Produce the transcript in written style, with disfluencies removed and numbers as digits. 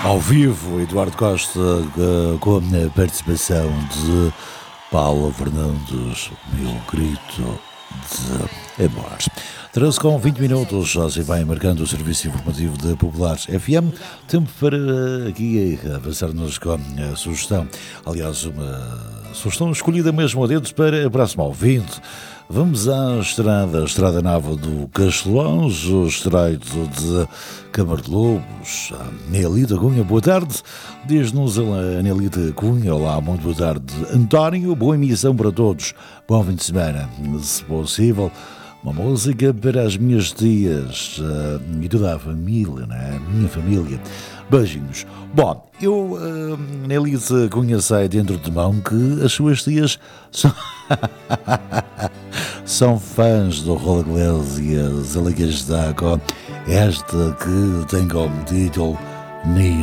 Ao vivo, Eduardo Costa, com a participação de Paula Fernandes, meu grito de amor. 13 com 20 minutos, já se vai marcando o serviço informativo da Populares FM. Tempo para aqui avançarmos com a sugestão. Aliás, uma sugestão escolhida mesmo a dedos para a próxima ouvinte. Vamos à Estrada Nova do Castelões, o estreito de Câmara de Lobos. A Nelita Cunha, boa tarde. Diz-nos a Nelita Cunha, olá, muito boa tarde. António, boa emissão para todos. Bom fim de semana, se possível. Uma música para as minhas tias e toda a família, né? Minha família. Beijinhos. Bom, eu, Nelita Cunha, sei dentro de mão que as suas tias são fãs do Raul Iglesias. Ela que está com esta que tem como título Nina.